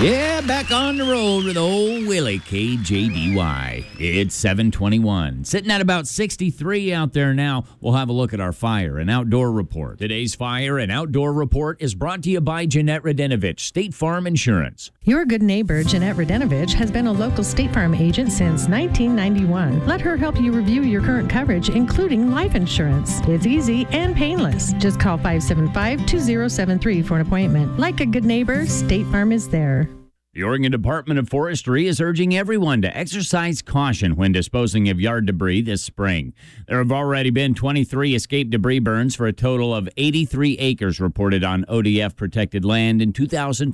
Yeah, back on the road with old Willie, KJDY. It's 7:21. Sitting at about 63 out there now. We'll have a look at our fire and outdoor report. Today's fire and outdoor report is brought to you by Jeanette Radenovich, State Farm Insurance. Your good neighbor, Jeanette Radenovich, has been a local State Farm agent since 1991. Let her help you review your current coverage, including life insurance. It's easy and painless. Just call 575-2073 for an appointment. Like a good neighbor, State Farm is there. The Oregon Department of Forestry is urging everyone to exercise caution when disposing of yard debris this spring. There have already been 23 escaped debris burns for a total of 83 acres reported on ODF protected land in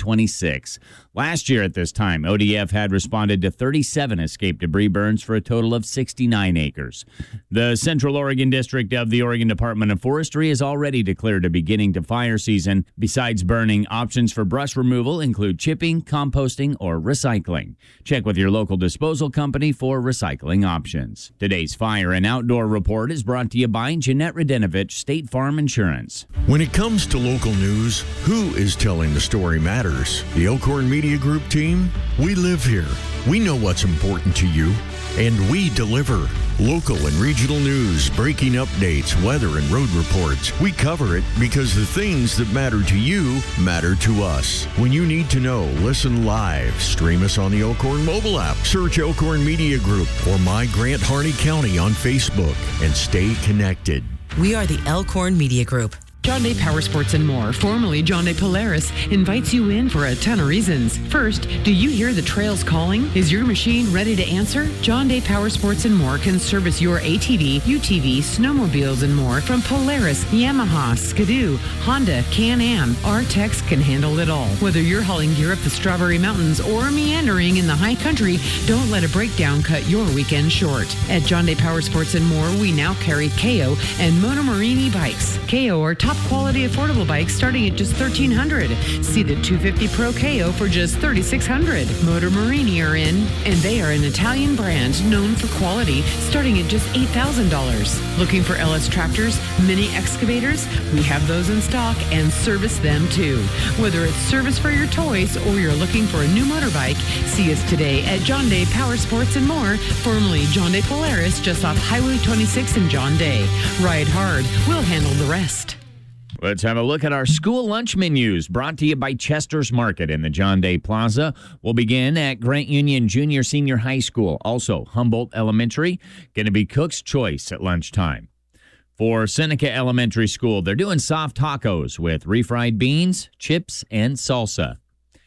2026. Last year at this time, ODF had responded to 37 escaped debris burns for a total of 69 acres. The Central Oregon District of the Oregon Department of Forestry has already declared a beginning to fire season. Besides burning, options for brush removal include chipping, composting, or recycling. Check with your local disposal company for recycling options. Today's fire and outdoor report is brought to you by Jeanette Radenovich, State Farm Insurance. When it comes to local news, who is telling the story matters? The Elkhorn Media Group team? We live here. We know what's important to you, and we deliver. Local and regional news, breaking updates, weather, and road reports. We cover it because the things that matter to you matter to us. When you need to know, listen live. Stream us on the Elkhorn mobile app. Search Elkhorn Media Group or My Grant Harney County on Facebook and stay connected. We are the Elkhorn Media Group. John Day Power Sports and More, formerly John Day Polaris, invites you in for a ton of reasons. First, do you hear the trails calling? Is your machine ready to answer? John Day Power Sports and More can service your ATV, UTV, snowmobiles, and more from Polaris, Yamaha, Skidoo, Honda, Can-Am. Our techs can handle it all. Whether you're hauling gear up the Strawberry Mountains or meandering in the high country, don't let a breakdown cut your weekend short. At John Day Power Sports and More, we now carry KO and Monomorini bikes. KO are top quality affordable bikes starting at just $1,300. See the 250 Pro KO for just $3,600. Motor Morini are in, and they are an Italian brand known for quality starting at just $8,000. Looking for LS tractors, mini excavators? We have those in stock and service them too. Whether it's service for your toys or you're looking for a new motorbike, see us today at John Day Power Sports and More, formerly John Day Polaris, just off Highway 26 in John Day. Ride hard. We'll handle the rest. Let's have a look at our school lunch menus brought to you by Chester's Market in the John Day Plaza. We'll begin at Grant Union Junior Senior High School, also Humboldt Elementary. Going to be Cook's Choice at lunchtime. For Seneca Elementary School, they're doing soft tacos with refried beans, chips, and salsa.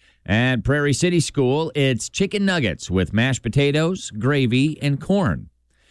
At Prairie City School, it's chicken nuggets with mashed potatoes, gravy, and corn.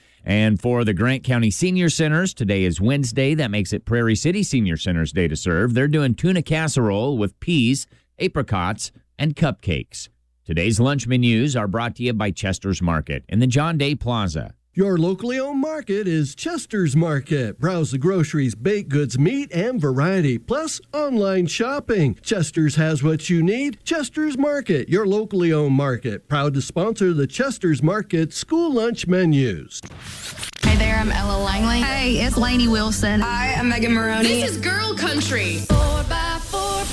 And for the Grant County Senior Centers, today is Wednesday. That makes it Prairie City Senior Centers Day to serve. They're doing tuna casserole with peas, apricots, and cupcakes. Today's lunch menus are brought to you by Chester's Market in the John Day Plaza. Your locally owned market is Chester's Market. Browse the groceries, baked goods, meat, and variety, plus online shopping. Chester's has what you need. Chester's Market, your locally owned market. Proud to sponsor the Chester's Market school lunch menus. Hey there, I'm Ella Langley. Hey, it's Lainey Wilson. Hi, I'm Megan Maroney. This is Girl Country. 4x4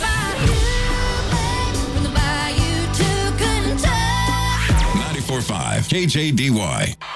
by from the bayou to Kentucky. 94.5 KJDY.